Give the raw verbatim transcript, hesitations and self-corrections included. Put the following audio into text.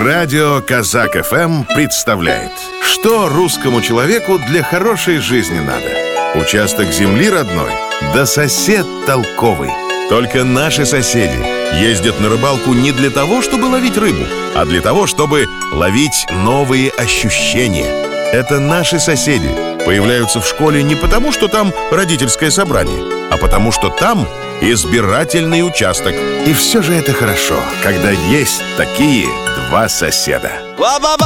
Радио Казак эф эм представляет, что русскому человеку для хорошей жизни надо. Участок земли родной, да сосед толковый. Только наши соседи ездят на рыбалку не для того, чтобы ловить рыбу, а для того, чтобы ловить новые ощущения. Это наши соседи появляются в школе не потому, что там родительское собрание, а потому, что там избирательный участок. И все же это хорошо, когда есть такие два соседа.